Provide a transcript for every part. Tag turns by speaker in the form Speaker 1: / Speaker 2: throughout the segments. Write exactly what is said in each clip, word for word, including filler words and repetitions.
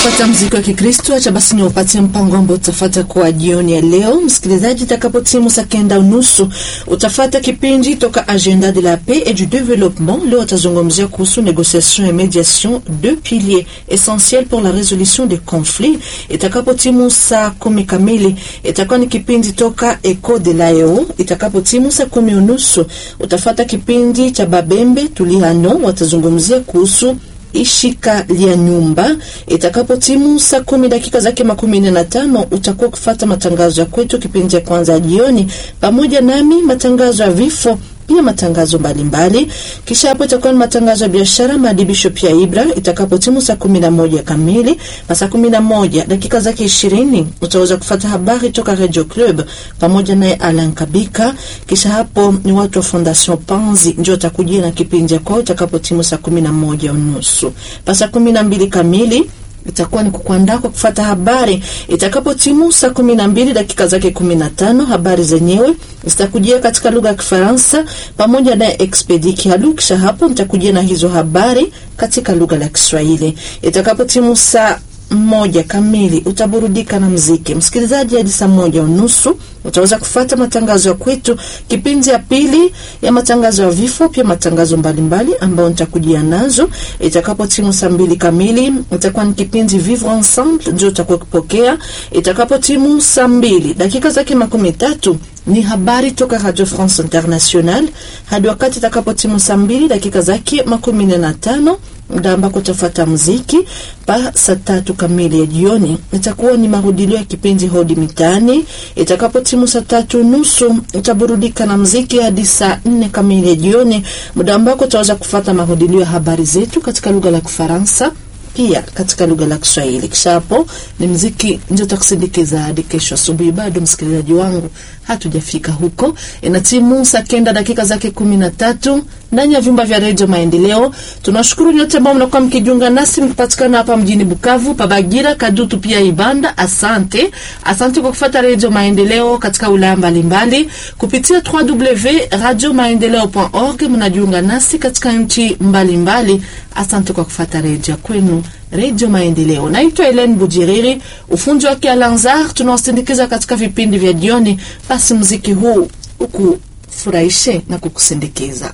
Speaker 1: Kufuata muziki wa Kikristo, acha basi niupatie mpango ambao utafuata kwa jioni ya leo. Msikilizaji, takapotimu saa kenda unusu utafuata kipindi toka Agenda de la Paix et du Développement. Leo tazungumzia kuhusu négociation et médiation, deux piliers essentiels pour la résolution des conflits. Itakapotimu saa kumi kamili itakuwa ni kipindi toka Eco de la E O. Itakapotimu saa kumi unusu utafuata kipindi cha Babembe Tulihano, watazungumzia kuhusu ishika lia nyumba. Itakapo timu saa kumi dakika zake makumi nne na tano utakuwa kufuata matangazo ya kwetu kipindi ya kwanza jioni, pamoja nami matangazo ya vifo, pia matangazo mbalimbali. Kisha hapo itakuwa ni matangazo ya biashara, maadibisho pia Ibra. Itakapo timu saa kumi na moja kamili na saa kumi na moja dakika zake ishirini utaweza kufuata habari toka Radio Club pamoja naye Alan Kabika. Kisha hapo ni watu wa Fondation Panzi ndio watakujia na kipindi kwao itakapo timu saa kumi na moja unusu. Pa saa kumi na mbili kamili itakuwa ni kukuandaa kwa kufuata habari. Itakapo timu saa kumi na mbili dakika zake kumi na tano habari zenyewe zitakujia katika lugha ya Kifaransa pamoja na Expedi Kialu. Kisha hapo nitakujia na hizo habari katika lugha ya Kiswahili. Itakapo timu saa moja kamili utaburudika na muziki. Msikilizaji, hadi saa moja unusu utaweza kufuata matangazo ya kwetu kipindi ya pili ya matangazo ya vifo, pia matangazo mbalimbali ambao nitakujia nazo. Itakapo timu saa mbili kamili itakuwa ni kipindi Vivre Ensemble ndio utakuwa kupokea. Itakapo timu saa mbili dakika zake makumi tatu ni habari toka Radio France International. Hadi wakati itakapo timu saa mbili dakika zake makumi nne na tano muda ambako utafuata muziki. Pa saa tatu kamili ya jioni itakuwa ni marudilio ya kipindi Hodi Mitaani. Itakapo timu saa tatu nusu utaburudika na muziki hadi saa nne kamili ya jioni, muda ambako utaweza kufuata marudilio ya habari zetu katika lugha la Kifaransa pia katika lugha la Kiswahili. Kisha hapo ni muziki ndio utakusindikiza hadi kesho asubuhi. Bado msikilizaji wangu, hatujafika huko. Ina timu saa kenda dakika zake kumi na tatu ndani ya vyumba vya Radio Maendeleo. Tunashukuru nyote ambao mnakuwa mkijiunga nasi, mkipatikana hapa mjini Bukavu, Pabagira, Kadutu pia Ibanda. Asante. Asante kwa kufuata Radio Maendeleo katika wilaya mbalimbali kupitia w w w point radio maendeleo point org. Mnajiunga nasi katika nchi mbalimbali. Asante kwa kufuata radio kwenu Radio Maendeleo. Naitwa Helen Bujiriri, ufundi wake Alanzar. Tunawasindikiza katika vipindi vya jioni. Basi muziki huu ukufurahishe na kukusindikiza.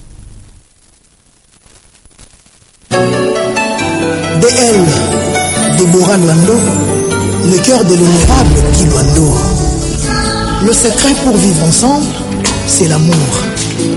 Speaker 2: D L Deborah Lando, le cœur de l'honorable Kilwando. Le secret pour vivre ensemble, c'est l'amour.